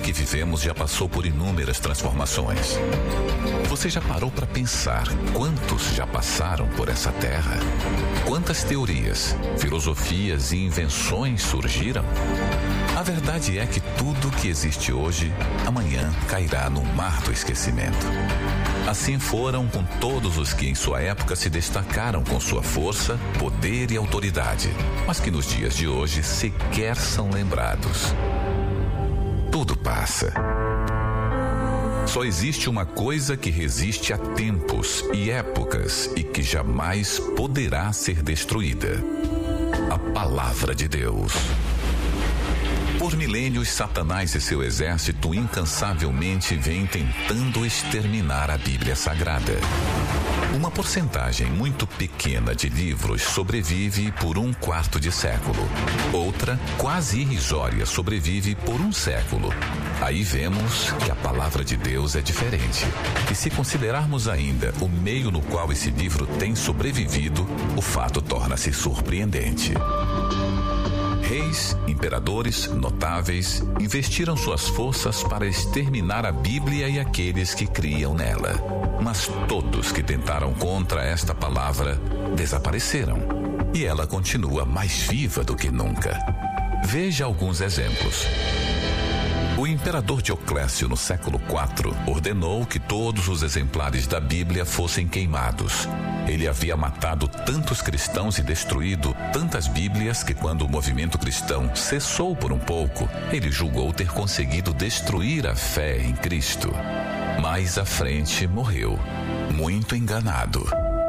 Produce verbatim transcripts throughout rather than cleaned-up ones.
que vivemos já passou por inúmeras transformações. Você já parou para pensar quantos já passaram por essa terra? Quantas teorias, filosofias e invenções surgiram? A verdade é que tudo que existe hoje, amanhã cairá no mar do esquecimento. Assim foram com todos os que em sua época se destacaram com sua força, poder e autoridade, mas que nos dias de hoje sequer são lembrados. Tudo passa. Só existe uma coisa que resiste a tempos e épocas e que jamais poderá ser destruída: a Palavra de Deus. Por milênios, Satanás e seu exército incansavelmente vêm tentando exterminar a Bíblia Sagrada. Uma porcentagem muito pequena de livros sobrevive por um quarto de século. Outra, quase irrisória, sobrevive por um século. Aí vemos que a palavra de Deus é diferente. E se considerarmos ainda o meio no qual esse livro tem sobrevivido, o fato torna-se surpreendente. Reis, imperadores, notáveis, investiram suas forças para exterminar a Bíblia e aqueles que criam nela. Mas todos que tentaram contra esta palavra desapareceram. E ela continua mais viva do que nunca. Veja alguns exemplos. O imperador Dioclécio, no século quatro, ordenou que todos os exemplares da Bíblia fossem queimados. Ele havia matado tantos cristãos e destruído tantas Bíblias que, quando o movimento cristão cessou por um pouco, ele julgou ter conseguido destruir a fé em Cristo. Mais à frente morreu, muito enganado.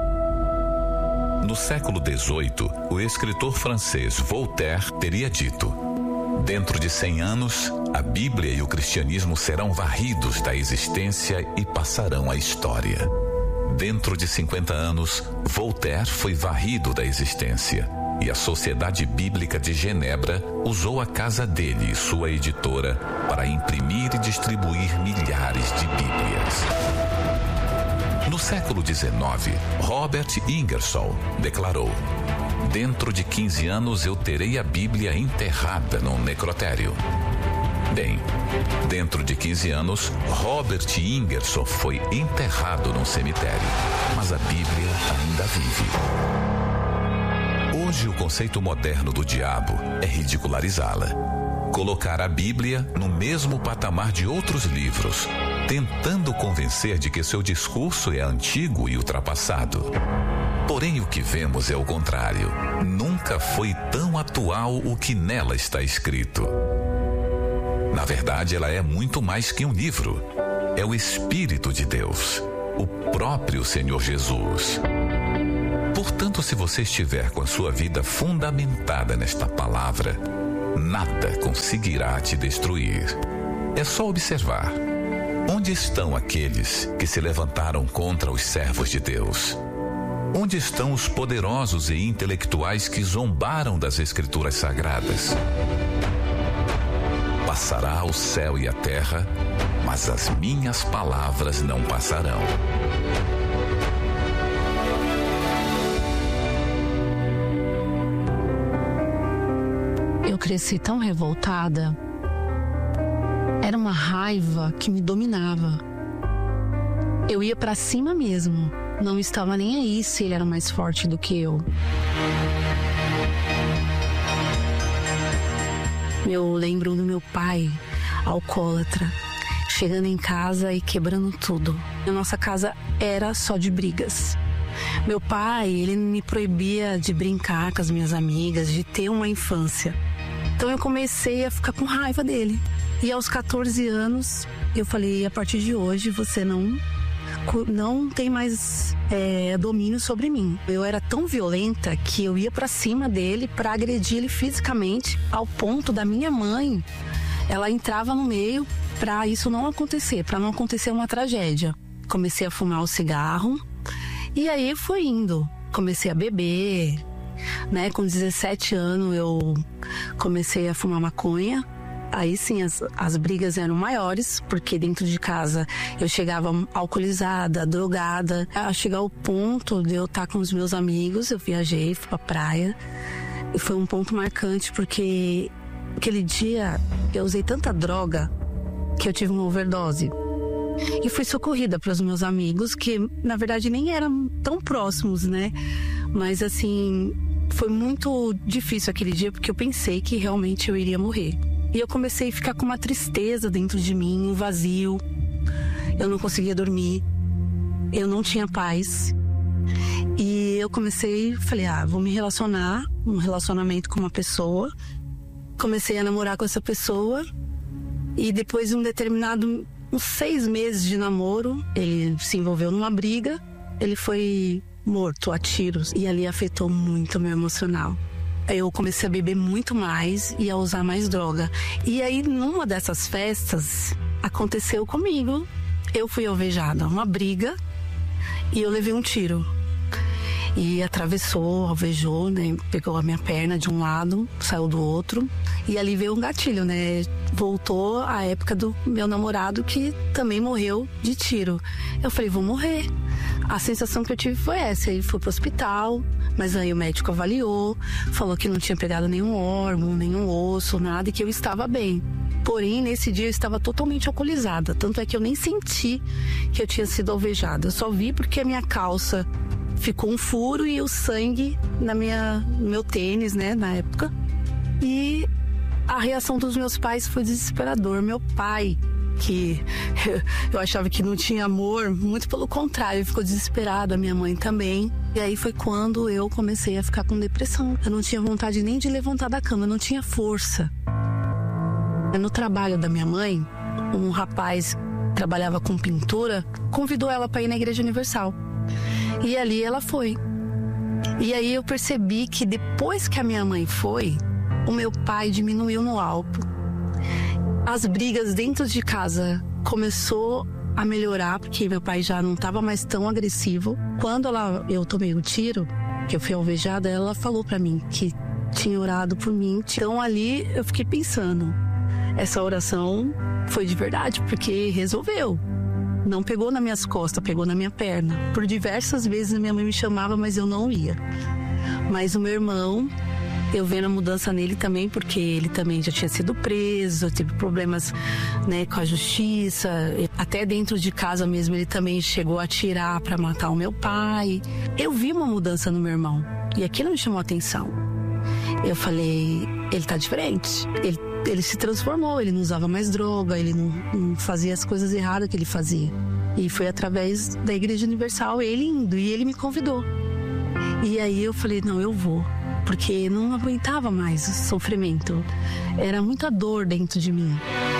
No século dezoito, o escritor francês Voltaire teria dito: dentro de cem anos, a Bíblia e o cristianismo serão varridos da existência e passarão à história. Dentro de cinquenta anos, Voltaire foi varrido da existência e a Sociedade Bíblica de Genebra usou a casa dele e sua editora para imprimir e distribuir milhares de Bíblias. No século dezenove, Robert Ingersoll declarou: dentro de quinze anos eu terei a Bíblia enterrada num necrotério. Bem, dentro de quinze anos, Robert Ingersoll foi enterrado num cemitério, mas a Bíblia ainda vive. Hoje o conceito moderno do diabo é ridicularizá-la. Colocar a Bíblia no mesmo patamar de outros livros, tentando convencer de que seu discurso é antigo e ultrapassado. Porém, o que vemos é o contrário. Nunca foi tão atual o que nela está escrito. Na verdade, ela é muito mais que um livro. É o Espírito de Deus, o próprio Senhor Jesus. Portanto, se você estiver com a sua vida fundamentada nesta palavra, nada conseguirá te destruir. É só observar. Onde estão aqueles que se levantaram contra os servos de Deus? Onde estão os poderosos e intelectuais que zombaram das Escrituras Sagradas? Passará o céu e a terra, mas as minhas palavras não passarão. Eu cresci tão revoltada. Era uma raiva que me dominava. Eu ia pra cima mesmo. Não estava nem aí se ele era mais forte do que eu. Eu lembro do meu pai, alcoólatra, chegando em casa e quebrando tudo. A nossa casa era só de brigas. Meu pai, ele me proibia de brincar com as minhas amigas, de ter uma infância. Então eu comecei a ficar com raiva dele. E aos quatorze anos, eu falei: a partir de hoje você não... não tem mais é, domínio sobre mim. Eu era tão violenta que eu ia pra cima dele pra agredir ele fisicamente, ao ponto da minha mãe, ela entrava no meio pra isso não acontecer, pra não acontecer uma tragédia. Comecei a fumar o cigarro e aí foi indo. Comecei a beber, né? Com dezessete anos eu comecei a fumar maconha. Aí sim, as, as brigas eram maiores, porque dentro de casa eu chegava alcoolizada, drogada. A chegar ao ponto de eu estar com os meus amigos, eu viajei, fui pra praia. E foi um ponto marcante, porque aquele dia eu usei tanta droga que eu tive uma overdose. E fui socorrida pelos meus amigos, que na verdade nem eram tão próximos, né? Mas assim, foi muito difícil aquele dia, porque eu pensei que realmente eu iria morrer. E eu comecei a ficar com uma tristeza dentro de mim, um vazio. Eu não conseguia dormir, eu não tinha paz. E eu comecei, falei, ah, vou me relacionar, um relacionamento com uma pessoa. Comecei a namorar com essa pessoa. E depois de um determinado, uns seis meses de namoro, ele se envolveu numa briga. Ele foi morto a tiros e ali afetou muito o meu emocional. Eu comecei a beber muito mais e a usar mais droga. E aí, numa dessas festas, aconteceu comigo. Eu fui alvejada, uma briga, e eu levei um tiro. E atravessou, alvejou, né? Pegou a minha perna de um lado, saiu do outro. E ali veio um gatilho, né? Voltou a época do meu namorado, que também morreu de tiro. Eu falei, vou morrer. A sensação que eu tive foi essa. Aí fui pro hospital, mas aí o médico avaliou, falou que não tinha pegado nenhum órgão, nenhum osso, nada, e que eu estava bem. Porém, nesse dia eu estava totalmente alcoolizada. Tanto é que eu nem senti que eu tinha sido alvejada. Eu só vi porque a minha calça ficou um furo e o sangue na minha, no meu tênis, né, na época. E a reação dos meus pais foi desesperador. Meu pai, que eu achava que não tinha amor, muito pelo contrário, ficou desesperado, a minha mãe também. E aí foi quando eu comecei a ficar com depressão. Eu não tinha vontade nem de levantar da cama, eu não tinha força. No trabalho da minha mãe, um rapaz que trabalhava com pintura convidou ela para ir na Igreja Universal. E ali ela foi. E aí eu percebi que depois que a minha mãe foi, o meu pai diminuiu no álcool. As brigas dentro de casa começou a melhorar, porque meu pai já não estava mais tão agressivo. Quando ela, eu tomei o tiro, que eu fui alvejada, ela falou para mim que tinha orado por mim. Então ali eu fiquei pensando, essa oração foi de verdade, porque resolveu. Não pegou nas minhas costas, pegou na minha perna. Por diversas vezes minha mãe me chamava, mas eu não ia. Mas o meu irmão, eu vendo a mudança nele também, porque ele também já tinha sido preso, teve problemas, né, com a justiça. Até dentro de casa mesmo ele também chegou a atirar para matar o meu pai. Eu vi uma mudança no meu irmão e aquilo me chamou a atenção. Eu falei, ele tá diferente. Ele Ele se transformou, ele não usava mais droga, ele não, não fazia as coisas erradas que ele fazia. E foi através da Igreja Universal, ele indo, e ele me convidou. E aí eu falei, não, eu vou, porque não aguentava mais o sofrimento. Era muita dor dentro de mim.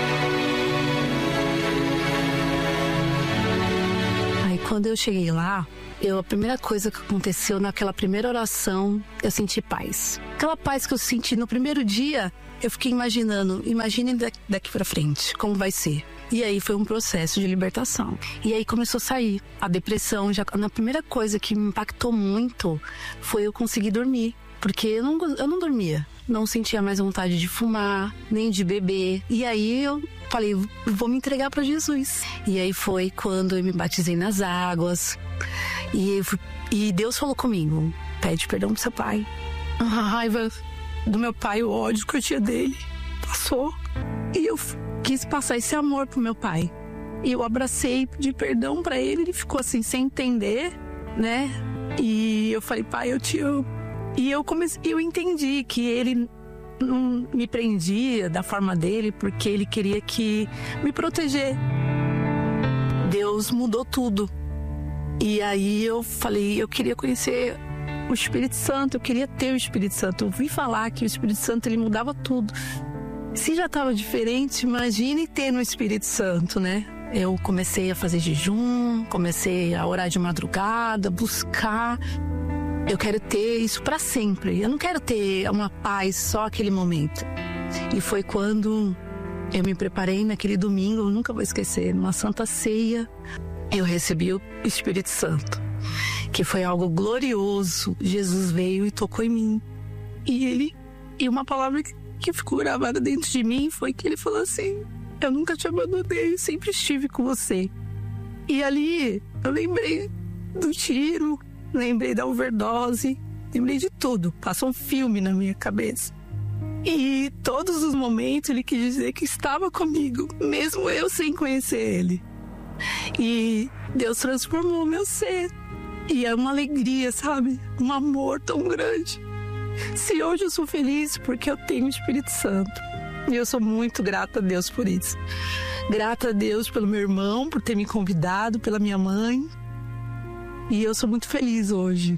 Aí quando eu cheguei lá, eu, a primeira coisa que aconteceu naquela primeira oração, eu senti paz. Aquela paz que eu senti no primeiro dia, eu fiquei imaginando, imaginem daqui pra frente, como vai ser. E aí foi um processo de libertação. E aí começou a sair a depressão. Já, a primeira coisa que me impactou muito foi eu conseguir dormir. Porque eu não, eu não dormia. Não sentia mais vontade de fumar, nem de beber. E aí eu falei, vou me entregar para Jesus. E aí foi quando eu me batizei nas águas. E, eu fui, e Deus falou comigo, pede perdão pro seu pai. A raiva do meu pai, o ódio que eu tinha dele, passou. E eu quis passar esse amor pro meu pai. E eu abracei, pedi perdão pra ele. Ele ficou assim, sem entender, né? E eu falei, pai, eu te amo. E eu comecei, eu entendi que ele não me prendia da forma dele, porque ele queria que me proteger. Deus mudou tudo. E aí eu falei, eu queria conhecer o Espírito Santo, eu queria ter o Espírito Santo. Eu ouvi falar que o Espírito Santo, ele mudava tudo. Se já estava diferente, imagine ter no Espírito Santo, né? Eu comecei a fazer jejum, comecei a orar de madrugada, buscar. Eu quero ter isso para sempre. Eu não quero ter uma paz só aquele momento. E foi quando eu me preparei naquele domingo, eu nunca vou esquecer, numa Santa Ceia, eu recebi o Espírito Santo, que foi algo glorioso. Jesus veio e tocou em mim. E ele, e uma palavra que, que ficou gravada dentro de mim foi que ele falou assim, eu nunca te abandonei, eu sempre estive com você. E ali eu lembrei do tiro, lembrei da overdose, lembrei de tudo. Passou um filme na minha cabeça. E todos os momentos ele quis dizer que estava comigo, mesmo eu sem conhecer ele. E Deus transformou meu ser. E é uma alegria, sabe? Um amor tão grande. Se hoje eu sou feliz, porque eu tenho o Espírito Santo. E eu sou muito grata a Deus por isso. Grata a Deus pelo meu irmão, por ter me convidado, pela minha mãe. E eu sou muito feliz hoje.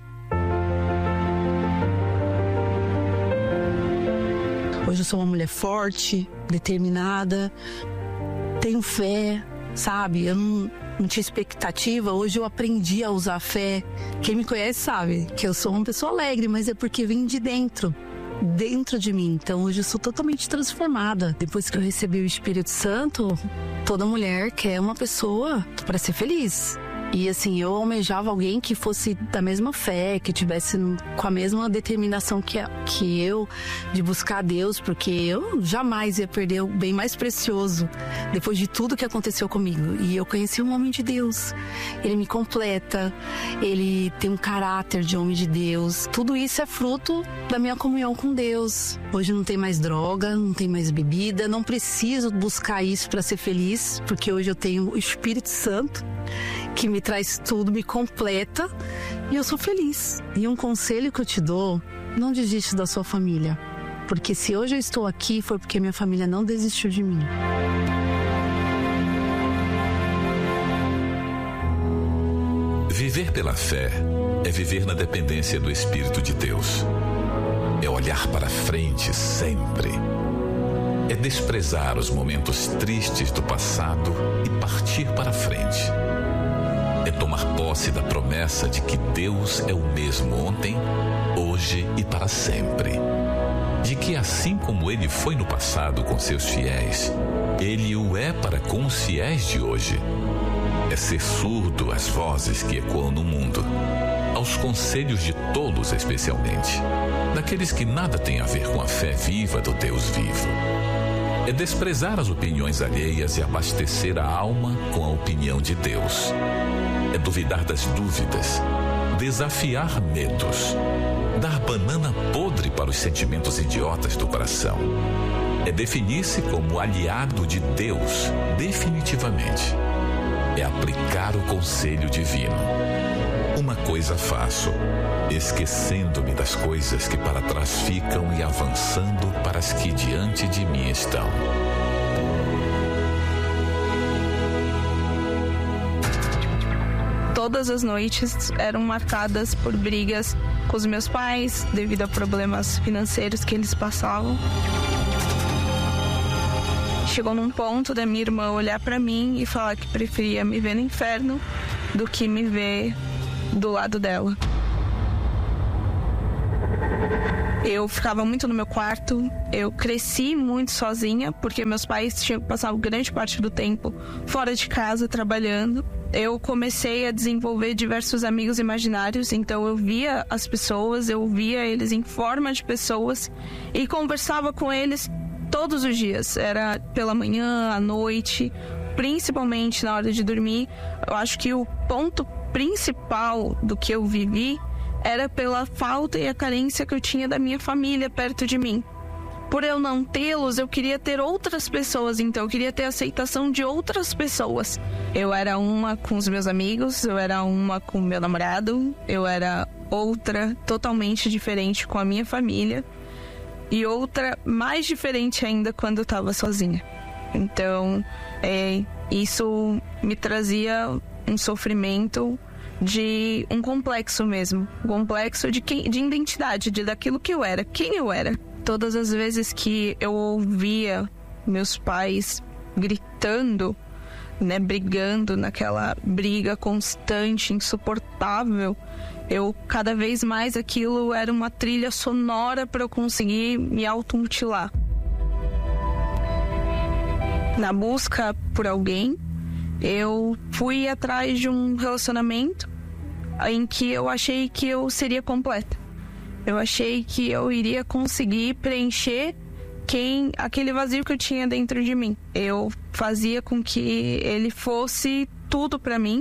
Hoje eu sou uma mulher forte, determinada, tenho fé, sabe? Eu não, não tinha expectativa, hoje eu aprendi a usar a fé. Quem me conhece sabe que eu sou uma pessoa alegre, mas é porque vem de dentro, dentro de mim. Então hoje eu sou totalmente transformada. Depois que eu recebi o Espírito Santo, toda mulher quer uma pessoa para ser feliz. E assim, eu almejava alguém que fosse da mesma fé, que tivesse com a mesma determinação que, que eu, de buscar a Deus, porque eu jamais ia perder o bem mais precioso depois de tudo que aconteceu comigo. E eu conheci um homem de Deus, ele me completa, ele tem um caráter de homem de Deus. Tudo isso é fruto da minha comunhão com Deus. Hoje não tem mais droga, não tem mais bebida, não preciso buscar isso para ser feliz, porque hoje eu tenho o Espírito Santo, que me traz tudo, me completa, e eu sou feliz. E um conselho que eu te dou, não desiste da sua família, porque se hoje eu estou aqui foi porque minha família não desistiu de mim. Viver pela fé é viver na dependência do Espírito de Deus. É olhar para frente sempre. É desprezar os momentos tristes do passado e partir para frente. É tomar posse da promessa de que Deus é o mesmo ontem, hoje e para sempre. De que assim como Ele foi no passado com seus fiéis, Ele o é para com os fiéis de hoje. É ser surdo às vozes que ecoam no mundo, aos conselhos de tolos especialmente, daqueles que nada têm a ver com a fé viva do Deus vivo. É desprezar as opiniões alheias e abastecer a alma com a opinião de Deus. É duvidar das dúvidas, desafiar medos, dar banana podre para os sentimentos idiotas do coração. É definir-se como aliado de Deus, definitivamente. É aplicar o conselho divino. Uma coisa faço, esquecendo-me das coisas que para trás ficam e avançando para as que diante de mim estão. Todas as noites eram marcadas por brigas com os meus pais, devido a problemas financeiros que eles passavam. Chegou num ponto da minha irmã olhar pra mim e falar que preferia me ver no inferno do que me ver do lado dela. Eu ficava muito no meu quarto, eu cresci muito sozinha, porque meus pais tinham que passar grande parte do tempo fora de casa, trabalhando. Eu comecei a desenvolver diversos amigos imaginários, então eu via as pessoas, eu via eles em forma de pessoas e conversava com eles todos os dias. Era pela manhã, à noite, principalmente na hora de dormir. Eu acho que o ponto principal do que eu vivi era pela falta e a carência que eu tinha da minha família perto de mim. Por eu não tê-los, eu queria ter outras pessoas, então eu queria ter a aceitação de outras pessoas. Eu era uma com os meus amigos, eu era uma com o meu namorado, eu era outra totalmente diferente com a minha família e outra mais diferente ainda quando eu estava sozinha. Então, é, isso me trazia um sofrimento de um complexo mesmo, um complexo de, quem, de identidade, de daquilo que eu era, quem eu era. Todas as vezes que eu ouvia meus pais gritando, né, brigando naquela briga constante, insuportável, eu cada vez mais aquilo era uma trilha sonora para eu conseguir me automutilar. Na busca por alguém, eu fui atrás de um relacionamento em que eu achei que eu seria completa. Eu achei que eu iria conseguir preencher quem, aquele vazio que eu tinha dentro de mim. Eu fazia com que ele fosse tudo para mim.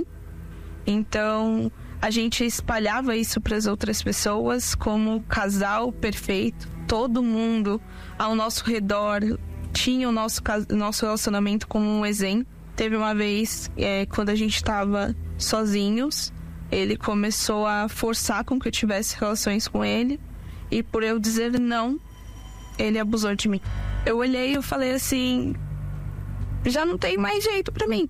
Então, a gente espalhava isso para as outras pessoas como casal perfeito. todo mundo ao nosso redor tinha o nosso, nosso relacionamento como um exemplo. Teve uma vez, é, quando a gente estava sozinhos, ele começou a forçar com que eu tivesse relações com ele. E por eu dizer não, ele abusou de mim. Eu olhei e eu falei assim, já não tem mais jeito pra mim.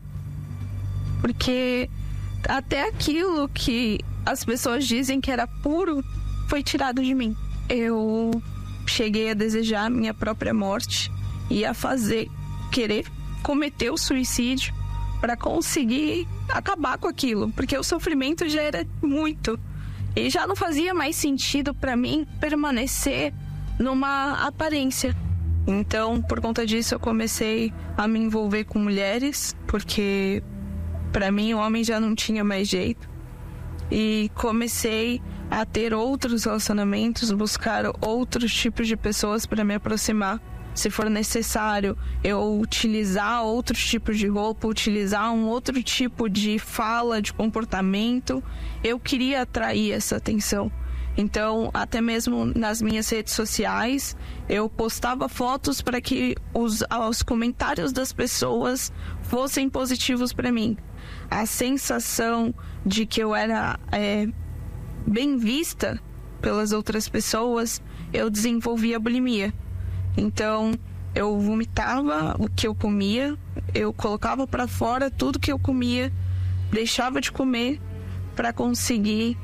Porque até aquilo que as pessoas dizem que era puro foi tirado de mim. Eu cheguei a desejar a minha própria morte e a fazer, querer cometer o suicídio para conseguir acabar com aquilo, porque o sofrimento já era muito e já não fazia mais sentido para mim permanecer numa aparência. Então, por conta disso, eu comecei a me envolver com mulheres, porque para mim o homem já não tinha mais jeito, e comecei a ter outros relacionamentos, buscar outros tipos de pessoas para me aproximar. Se for necessário eu utilizar outros tipos de roupa, utilizar um outro tipo de fala, de comportamento, eu queria atrair essa atenção. Então, até mesmo nas minhas redes sociais, eu postava fotos para que os, os comentários das pessoas fossem positivos para mim. A sensação de que eu era é, bem vista pelas outras pessoas, eu desenvolvia bulimia. Então, eu vomitava o que eu comia, eu colocava para fora tudo que eu comia, deixava de comer para conseguir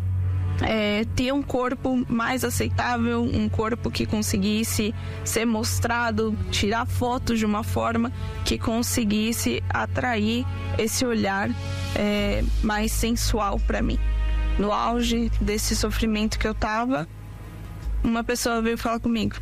é, ter um corpo mais aceitável, um corpo que conseguisse ser mostrado, tirar fotos de uma forma que conseguisse atrair esse olhar é, mais sensual para mim. No auge desse sofrimento que eu tava, uma pessoa veio falar comigo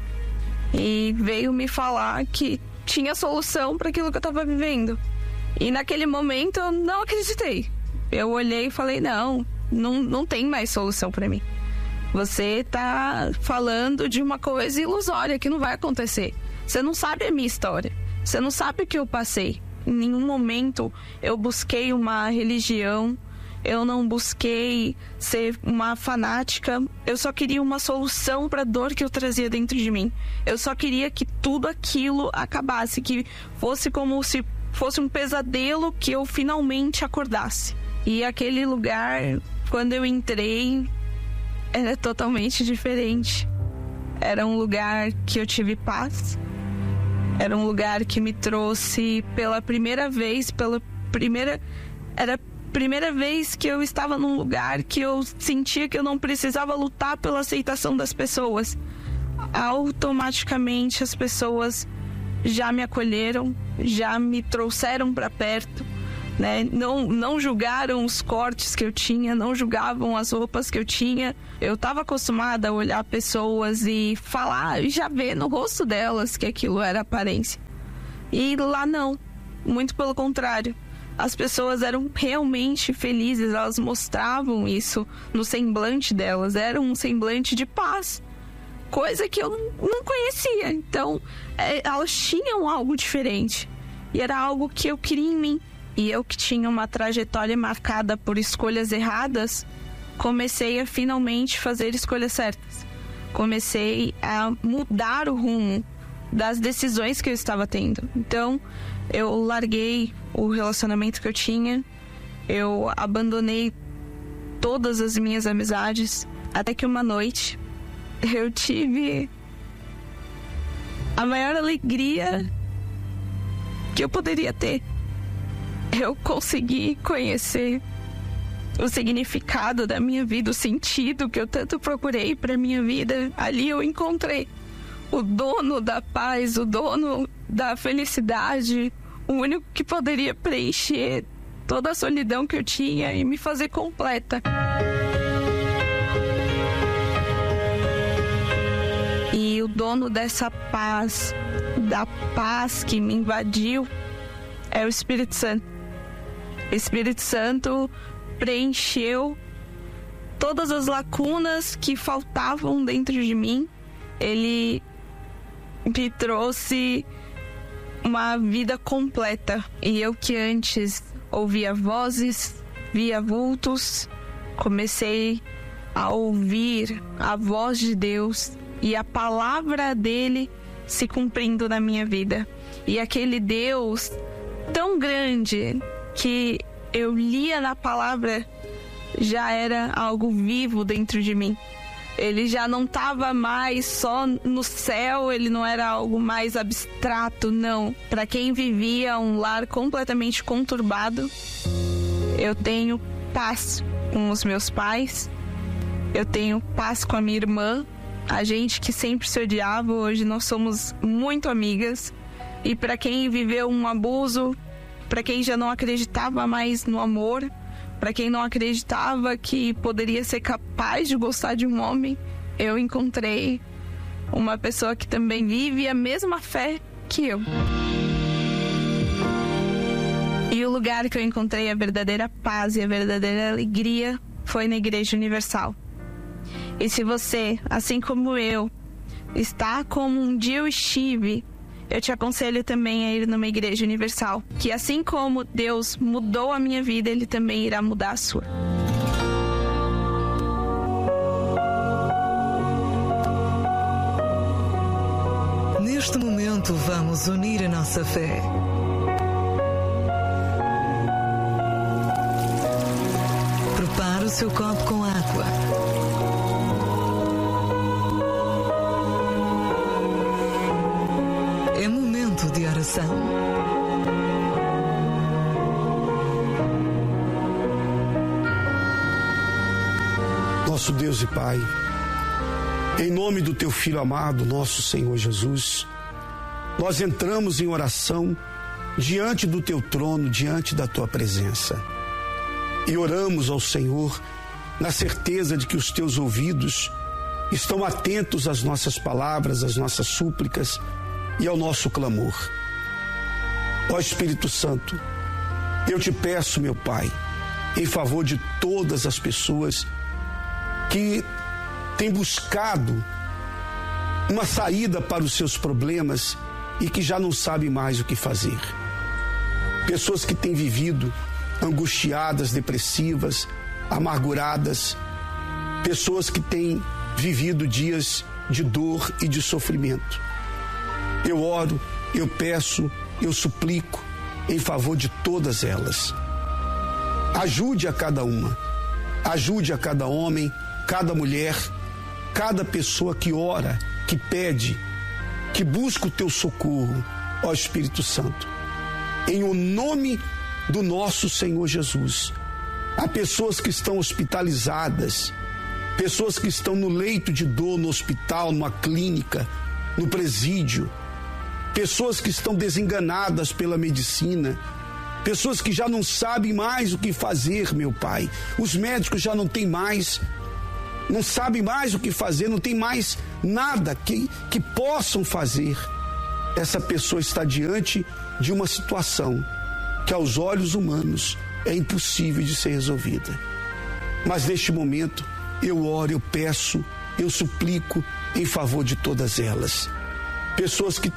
e veio me falar que tinha solução para aquilo que eu estava vivendo. E naquele momento eu não acreditei. Eu olhei e falei, não, não, não tem mais solução para mim. Você tá falando de uma coisa ilusória que não vai acontecer. Você não sabe a minha história. Você não sabe o que eu passei. Em nenhum momento eu busquei uma religião. Eu não busquei ser uma fanática. Eu só queria uma solução para a dor que eu trazia dentro de mim. Eu só queria que tudo aquilo acabasse, que fosse como se fosse um pesadelo, que eu finalmente acordasse. E aquele lugar, quando eu entrei, era totalmente diferente. Era um lugar que eu tive paz. Era um lugar que me trouxe pela primeira vez, pela primeira... Era primeira vez que eu estava num lugar que eu sentia que eu não precisava lutar pela aceitação das pessoas. Automaticamente as pessoas já me acolheram, já me trouxeram para perto, né? Não, não julgaram os cortes que eu tinha, não julgavam as roupas que eu tinha. Eu estava acostumada a olhar pessoas e falar e já ver no rosto delas que aquilo era aparência. E lá não, muito pelo contrário. As pessoas eram realmente felizes, elas mostravam isso no semblante delas, era um semblante de paz, coisa que eu não conhecia. Então, é, elas tinham algo diferente, e era algo que eu queria em mim. E eu, que tinha uma trajetória marcada por escolhas erradas, comecei a finalmente fazer escolhas certas. Comecei a mudar o rumo das decisões que eu estava tendo. Então, eu larguei o relacionamento que eu tinha, eu abandonei todas as minhas amizades, até que uma noite eu tive a maior alegria que eu poderia ter. Eu consegui conhecer o significado da minha vida, o sentido que eu tanto procurei para minha vida. Ali eu encontrei o dono da paz, o dono da felicidade, o único que poderia preencher toda a solidão que eu tinha e me fazer completa. E o dono dessa paz, da paz que me invadiu, é o Espírito Santo. O Espírito Santo preencheu todas as lacunas que faltavam dentro de mim. Ele me trouxe uma vida completa. E eu, que antes ouvia vozes, via vultos, comecei a ouvir a voz de Deus, e a palavra dele se cumprindo na minha vida. E aquele Deus tão grande que eu lia na palavra já era algo vivo dentro de mim. Ele já não estava mais só no céu, ele não era algo mais abstrato, não. Para quem vivia um lar completamente conturbado, eu tenho paz com os meus pais, eu tenho paz com a minha irmã. A gente que sempre se odiava, hoje nós somos muito amigas. E para quem viveu um abuso, para quem já não acreditava mais no amor, para quem não acreditava que poderia ser capaz de gostar de um homem, eu encontrei uma pessoa que também vive a mesma fé que eu. E o lugar que eu encontrei a verdadeira paz e a verdadeira alegria foi na Igreja Universal. E se você, assim como eu, está como um dia eu estive, eu te aconselho também a ir numa Igreja Universal, que assim como Deus mudou a minha vida, Ele também irá mudar a sua. Neste momento vamos unir a nossa fé. Prepare o seu copo com água. É momento de oração. Nosso Deus e Pai, em nome do Teu Filho amado, nosso Senhor Jesus, nós entramos em oração diante do Teu trono, diante da Tua presença. E oramos ao Senhor na certeza de que os Teus ouvidos estão atentos às nossas palavras, às nossas súplicas e ao nosso clamor. Ó Espírito Santo, eu te peço, meu Pai, em favor de todas as pessoas que têm buscado uma saída para os seus problemas e que já não sabem mais o que fazer. Pessoas que têm vivido angustiadas, depressivas, amarguradas. Pessoas que têm vivido dias de dor e de sofrimento. Eu oro, eu peço, eu suplico em favor de todas elas. Ajude a cada uma, ajude a cada homem, cada mulher, cada pessoa que ora, que pede, que busca o teu socorro, ó Espírito Santo. Em o nome do nosso Senhor Jesus, há pessoas que estão hospitalizadas, pessoas que estão no leito de dor, no hospital, numa clínica, no presídio, pessoas que estão desenganadas pela medicina, pessoas que já não sabem mais o que fazer, meu Pai. Os médicos já não têm mais, não sabem mais o que fazer, não tem mais nada que, que possam fazer. Essa pessoa está diante de uma situação que aos olhos humanos é impossível de ser resolvida. Mas neste momento eu oro, eu peço, eu suplico em favor de todas elas. Pessoas que